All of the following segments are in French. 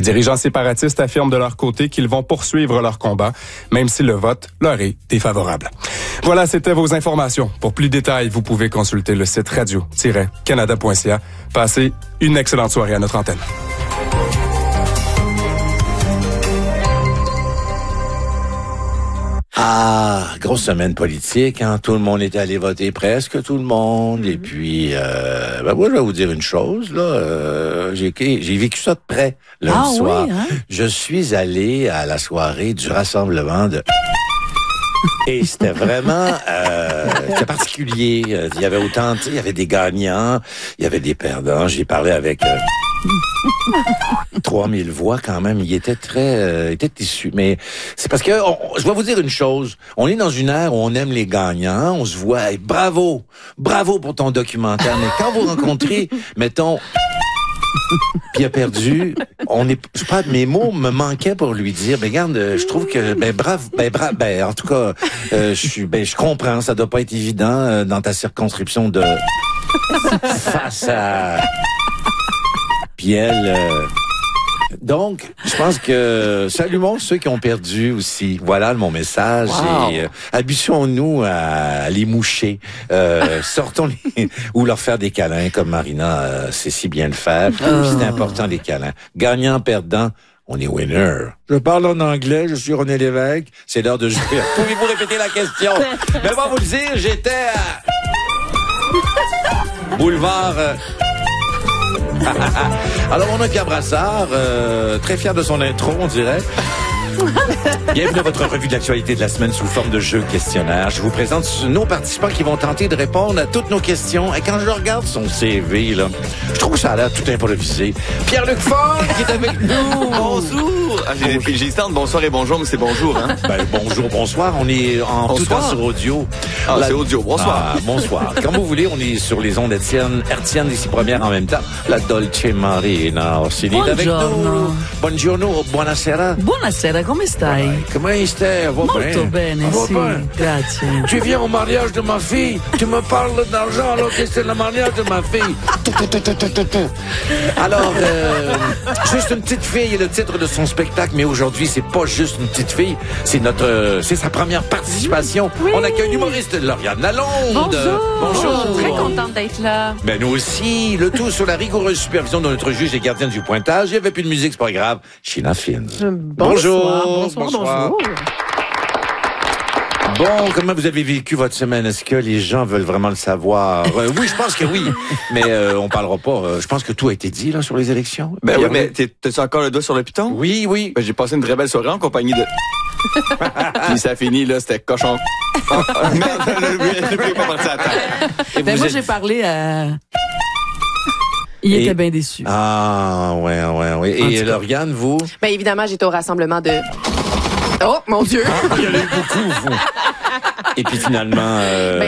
dirigeants séparatistes affirment de leur côté qu'ils vont poursuivre leur combat, même si le vote leur est défavorable. Voilà, c'était vos informations. Pour plus de détails, vous pouvez consulter le site radio-canada.ca. Passez une excellente soirée à notre antenne. Ah, grosse semaine politique, hein. Tout le monde est allé voter, presque tout le monde. Et puis, moi, je vais vous dire une chose, là. J'ai vécu ça de près lundi soir. Oui, hein? Je suis allé à la soirée du rassemblement de... Et c'était vraiment c'était particulier. Il y avait autant, il y avait des gagnants, il y avait des perdants. J'ai parlé avec 3000 voix quand même. Il était était issu. Mais c'est parce que je vais vous dire une chose. On est dans une ère où on aime les gagnants. On se voit, hey, bravo pour ton documentaire. Mais quand vous rencontrez, mettons, puis il a perdu. Je sais pas, mes mots me manquaient pour lui dire, ben regarde, je trouve que, en tout cas, je comprends, ça doit pas être évident dans ta circonscription de face à. Puis elle. Donc, je pense que saluons ceux qui ont perdu aussi. Voilà mon message. Wow. Et habituons-nous à les moucher. Sortons-les ou leur faire des câlins comme Marina sait si bien le faire. C'est important les câlins. Gagnant, perdant, on est winner. Je parle en anglais, je suis René Lévesque. C'est l'heure de jouer. Pouvez-vous répéter la question? Mais on va vous le dire, j'étais à Boulevard... Alors, on a Pierre Brassard, très fier de son intro, on dirait. Bienvenue à votre revue de l'actualité de la semaine sous forme de jeu questionnaire. Je vous présente nos participants qui vont tenter de répondre à toutes nos questions. Et quand je regarde son CV, là, je trouve que ça a l'air tout improvisé. Pierre-Luc Fort qui est avec nous. Bonjour. J'ai hésité entre bonsoir et bonjour, mais c'est bonjour, hein? Bonjour, bonsoir. On est en tout temps sur audio. C'est audio. Bonsoir. Bonsoir. Quand vous voulez, on est sur les ondes hertziennes ici première en même temps. La Dolce Marina Orsini est avec nous. Buongiorno, buonasera. Buonasera, come stai? Comment stai? Molto bene, sì, grazie. Tu viens au mariage de ma fille, tu me parles d'argent alors que c'est le mariage de ma fille. Alors, juste une petite fille est le titre de son spectacle, mais aujourd'hui, c'est pas juste une petite fille, c'est sa première participation. Oui. On accueille l'humoriste Lauriane Lalonde. Bonjour. Je suis très contente d'être là. Ben nous aussi, le tout sous la rigoureuse supervision de notre juge et gardienne du pointage. Il n'y avait plus de musique, c'est pas grave. Sheena Fins. Bonjour. Bon, comment vous avez vécu votre semaine? Est-ce que les gens veulent vraiment le savoir? Oui, je pense que oui. Mais on parlera pas. Je pense que tout a été dit là sur les élections. Ben oui, mais t'as-tu encore le doigt sur le piton? Oui. Ben, j'ai passé une très belle soirée en compagnie de... Puis ça finit, là, c'était cochon. Merde, je ne pas partir à table. Moi, j'ai parlé à... Il était bien déçu. Ah, ouais. Et Lauriane, vous? Ben évidemment, j'étais au rassemblement de... Oh, mon Dieu! Il y en a eu beaucoup, vous. Et puis finalement,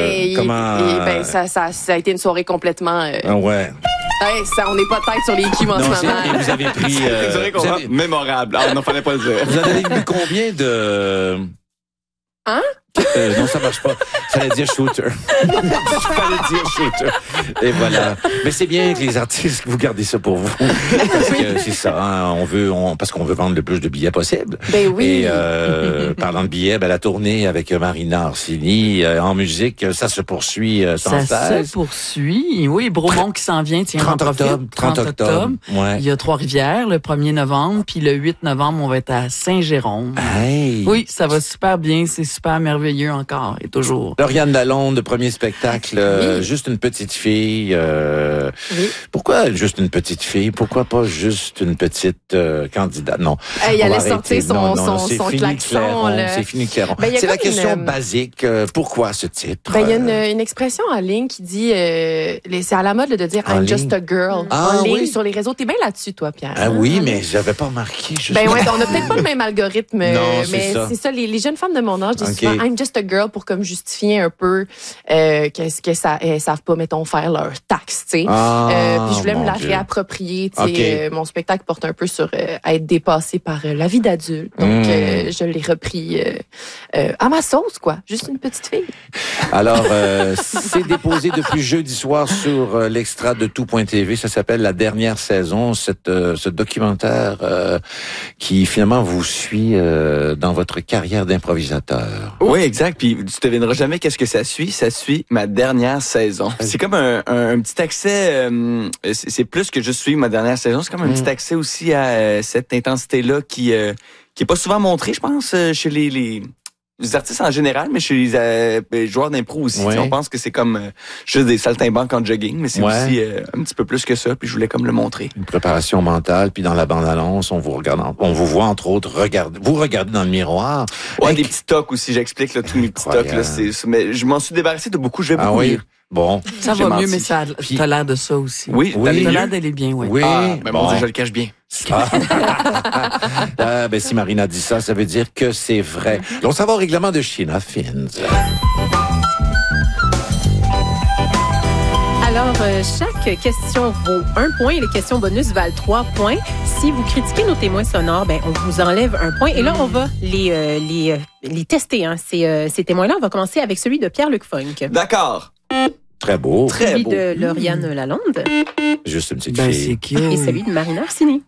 ça a été une soirée complètement... ouais. Hey, on n'est pas tête sur les culs en ce moment. Et vous avez pris... mémorable. Ah, non, fallait pas le dire. Vous en avez vu combien de... Hein? Non, ça marche pas. Fallait dire shooter. Fallait dire shooter. Et voilà. Mais c'est bien que les artistes, vous gardez ça pour vous. Parce que c'est ça, hein, parce qu'on veut vendre le plus de billets possible. Ben oui. Et parlant de billets, la tournée avec Marina Orsini en musique, ça se poursuit sans cesse. Ça se poursuit. Oui, Bromont qui s'en vient, tiens, 30 octobre. Ouais. Il y a Trois-Rivières le 1er novembre, puis le 8 novembre, on va être à Saint-Jérôme. Hey. Oui, ça va super bien, c'est super merveilleux encore et toujours. Lauriane Lalonde, premier spectacle, juste une petite fille. Oui. Pourquoi juste une petite fille? Pourquoi pas juste une petite candidate? Non. Il allait sortir son klaxon. C'est fini Clairon. C'est la question basique. Pourquoi ce titre? Il y a une expression en ligne qui dit, c'est à la mode de dire I'm just a girl. En ligne, sur les réseaux. T'es bien là-dessus, toi, Pierre. Ah oui, mais j'avais pas remarqué. On n'a peut-être pas le même algorithme, non, mais c'est ça. Les jeunes femmes de mon âge disent souvent I'm just a girl pour comme justifier un peu qu'est-ce que ça elles savent pas mettons faire leurs taxes, tu sais. Puis je voulais me la réapproprier, tu sais. Mon spectacle porte un peu sur être dépassé par la vie d'adulte. Donc je l'ai repris à ma sauce quoi, juste une petite fille. Alors c'est déposé depuis jeudi soir sur l'extra de tout.tv, ça s'appelle La dernière saison, ce documentaire qui finalement vous suit dans votre carrière d'improvisateur. Oui, exact. Puis tu devineras jamais qu'est-ce que ça suit. Ça suit ma dernière saison. C'est comme un petit accès. C'est plus que juste suivre ma dernière saison. C'est comme un petit accès aussi à cette intensité-là qui est pas souvent montrée, je pense, chez les artistes en général, mais chez les joueurs d'impro aussi. Ouais. On pense que c'est comme juste des saltimbanques en jogging, mais c'est aussi un petit peu plus que ça. Puis je voulais comme le montrer. Une préparation mentale. Puis dans la bande-annonce, on vous voit entre autres regarder dans le miroir. Ouais, des petits tocs aussi. J'explique là, tous mes petits tocs là. Mais je m'en suis débarrassé de beaucoup. Je vais beaucoup lire. Bon. Ça va mieux, mais ça t'as l'air de ça aussi. Oui, t'as l'air d'aller bien, oui. Oui. Mais bon, je le cache bien. Ben, si Marina dit ça, ça veut dire que c'est vrai. On s'en va au règlement de Sheena Fins. Alors, chaque question vaut 1 point et les questions bonus valent 3 points. Si vous critiquez nos témoins sonores, ben on vous enlève 1 point. Et là, on va les tester. Hein. Ces témoins-là, on va commencer avec celui de Pierre-Luc Funk. D'accord. Très beau. Celui de Lauriane Lalonde. Juste une petite fille. Et celui de Marina Orsini.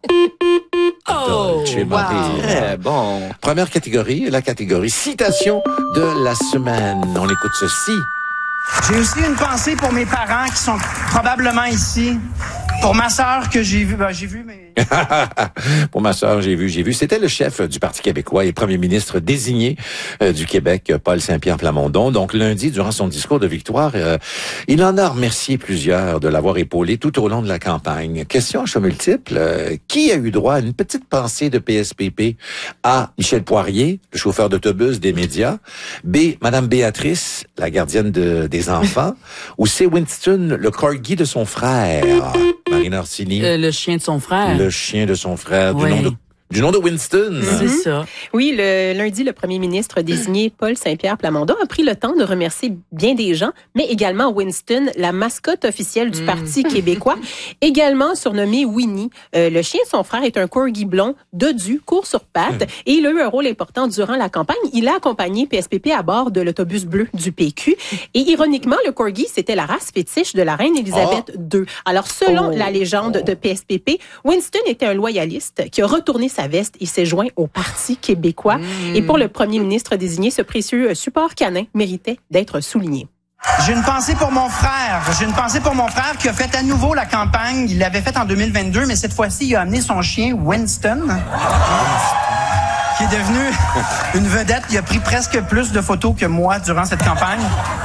Oh, wow. Très bon. Première catégorie, la catégorie citation de la semaine. On écoute ceci. J'ai aussi une pensée pour mes parents qui sont probablement ici. Pour ma sœur que j'ai vue, mais... Pour ma sœur, j'ai vu. C'était le chef du Parti québécois et premier ministre désigné du Québec, Paul Saint-Pierre Plamondon. Donc lundi, durant son discours de victoire, il en a remercié plusieurs de l'avoir épaulé tout au long de la campagne. Question à choix multiple. Qui a eu droit à une petite pensée de PSPP? A. Michel Poirier, le chauffeur d'autobus des médias. B. Madame Béatrice, la gardienne des enfants. Ou C. Winston, le corgi de son frère. Marina Orsini. Le chien de son frère. Le chien de son frère, oui. Du nom de Winston. C'est ça. Oui, le lundi, le premier ministre désigné Paul Saint-Pierre Plamondon a pris le temps de remercier bien des gens, mais également Winston, la mascotte officielle du Parti québécois, également surnommé Winnie. Le chien de son frère est un corgi blond, dodu, court sur pattes, et il a eu un rôle important durant la campagne. Il a accompagné PSPP à bord de l'autobus bleu du PQ. Et ironiquement, le corgi, c'était la race fétiche de la reine Élisabeth II. Alors, selon la légende de PSPP, Winston était un loyaliste qui a retourné sa veste et s'est joint au Parti québécois. Et pour le premier ministre désigné, ce précieux support canin méritait d'être souligné. J'ai une pensée pour mon frère. Qui a fait à nouveau la campagne. Il l'avait faite en 2022, mais cette fois-ci, il a amené son chien Winston, qui est devenu une vedette. Il a pris presque plus de photos que moi durant cette campagne.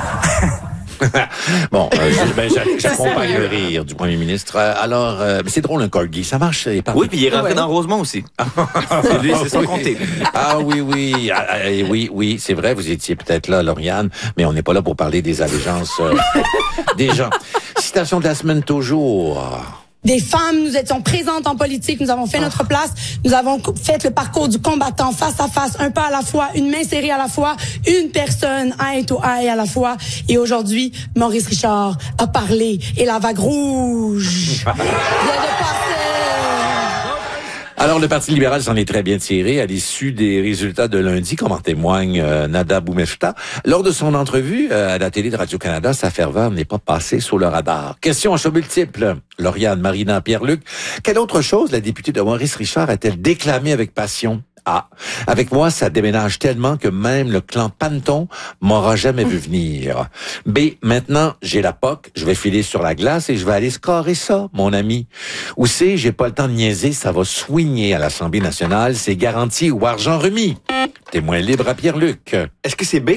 Bon, j'accompagne le rire du premier ministre. Alors, c'est drôle un corgi, ça marche. Oui, puis il est rentré dans Rosemont aussi. C'est lui, c'est son comté. Ah oui, c'est vrai, vous étiez peut-être là, Lauriane, mais on n'est pas là pour parler des allégeances des gens. Citation de la semaine toujours. Des femmes, nous étions présentes en politique, nous avons fait notre place, nous avons fait le parcours du combattant face à face, un pas à la fois, une main serrée à la fois, une personne eye to eye à la fois. Et aujourd'hui, Maurice Richard a parlé et la vague rouge vient de passer. Alors, le Parti libéral s'en est très bien tiré à l'issue des résultats de lundi, comme en témoigne Nada Boumefta. Lors de son entrevue à la télé de Radio-Canada, sa ferveur n'est pas passée sous le radar. Question à choix multiple. Lauriane, Marina, Pierre-Luc, quelle autre chose la députée de Maurice Richard a-t-elle déclamé avec passion? A. Avec moi, ça déménage tellement que même le clan Panton m'aura jamais vu venir. B. Maintenant, j'ai la POC, je vais filer sur la glace et je vais aller scorer ça, mon ami. Ou C. J'ai pas le temps de niaiser, ça va swinguer à l'Assemblée nationale, c'est garanti ou argent remis. Témoin libre à Pierre-Luc. Est-ce que c'est B?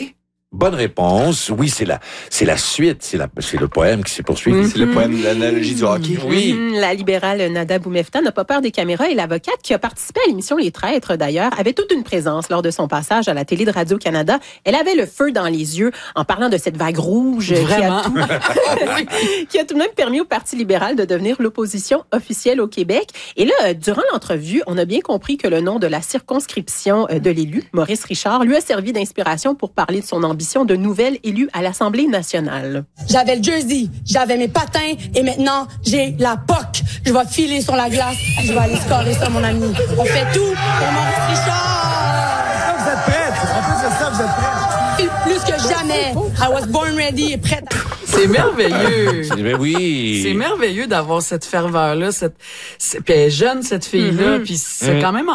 Bonne réponse. Oui, c'est la suite. C'est le poème qui s'est poursuivi. C'est le poème de l'analogie du hockey. Oui. La libérale Nada Boumefta n'a pas peur des caméras et l'avocate qui a participé à l'émission Les Traîtres, d'ailleurs, avait toute une présence lors de son passage à la télé de Radio-Canada. Elle avait le feu dans les yeux en parlant de cette vague rouge qui a tout de même permis au Parti libéral de devenir l'opposition officielle au Québec. Et là, durant l'entrevue, on a bien compris que le nom de la circonscription de l'élu, Maurice Richard, lui a servi d'inspiration pour parler de son ambition de nouvel élu à l'Assemblée nationale. J'avais le jersey, j'avais mes patins et maintenant, j'ai la POC. Je vais filer sur la glace, je vais aller scorer ça, mon ami. On fait tout pour Maurice Richard! Vous êtes prête? En plus de ça, vous êtes prête? Plus que jamais, I was born ready et prête. C'est merveilleux. Oui. C'est merveilleux d'avoir cette ferveur-là. Puis elle est jeune, cette fille-là. Puis c'est quand même